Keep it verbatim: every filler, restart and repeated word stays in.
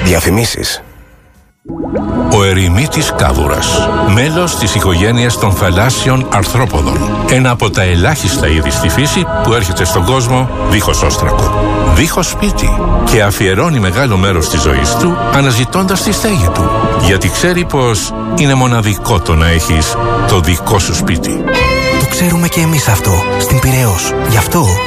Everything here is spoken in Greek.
Διαφημίσεις. Ο ερημίτης κάβουρας, μέλος της οικογένειας των θαλάσσιων αρθρόποδων. Ένα από τα ελάχιστα είδη στη φύση που έρχεται στον κόσμο δίχως όστρακο, δίχως σπίτι, και αφιερώνει μεγάλο μέρος της ζωής του αναζητώντας τη στέγη του. Γιατί ξέρει πως είναι μοναδικό το να έχεις το δικό σου σπίτι. Το ξέρουμε και εμείς αυτό στην Πειραιώς. Γι' αυτό